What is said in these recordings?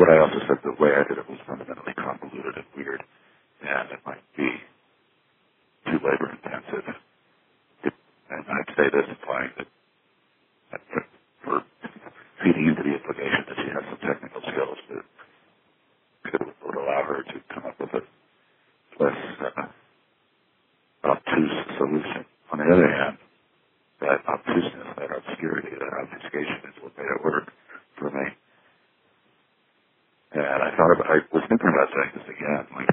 what I also said, the way I did it was fundamentally convoluted and weird, and it might be too labor intensive. And I'd say this implying that for feeding into the implication that she has some technical skills that would allow her to come up with a less obtuse solution. On the other hand, that obtuseness, that obscurity, that obfuscation is what made it work for me. And I was thinking about saying this again, like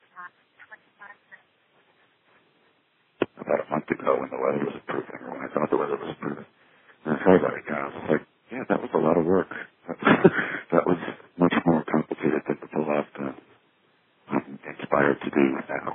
about a month ago when the weather was improving, or when I thought the weather was improving. And I thought about it again. I was like, yeah, that was a lot of work. That was much more complicated than the pull off than I'm inspired to do now.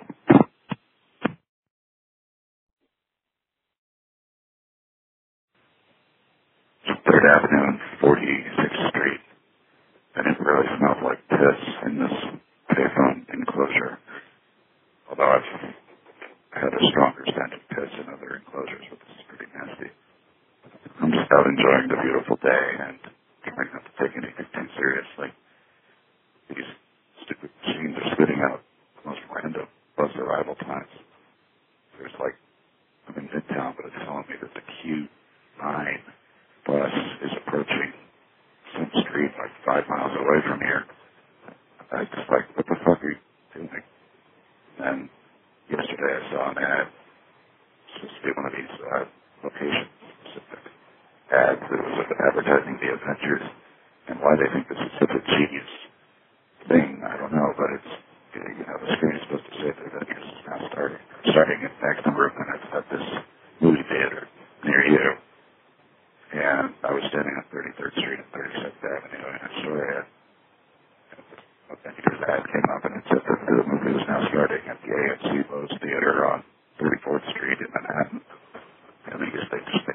Third Avenue and 46th Street, and it really smelled like piss in this payphone enclosure. Although I've had a stronger scent of piss in other enclosures, but this is pretty nasty. I'm just out enjoying the beautiful day and trying not to take anything too seriously. These stupid machines are spitting out the most random bus arrival times. There's like, I'm in Midtown, but it's telling me that the Q9 bus is approaching some street like 5 miles away from here. I just like, what the fuck are you doing? And yesterday I saw an ad. It's supposed to be one of these location-specific ads that was advertising the adventures. And why they think this is such a genius thing, I don't know, but it's, the screen is supposed to say that adventures is now starting in X number of minutes at this movie theater near you. And I was standing on 33rd Street and 36th Avenue in Astoria. And Avengers ad came up and it said that the movie was now starting at the AMC Lowe's Theater on 34th Street in Manhattan. And they just